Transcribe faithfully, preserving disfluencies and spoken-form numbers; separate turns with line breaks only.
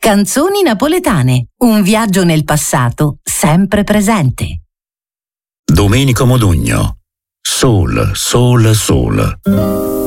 Canzoni napoletane, un viaggio nel passato sempre presente.
Domenico Modugno. Sol, sol, sol.